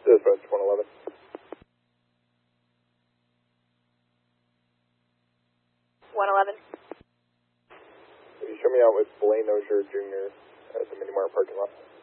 Dispatch 111. Can you show me out with Blaine Osier Jr. at the Mini Mart parking lot?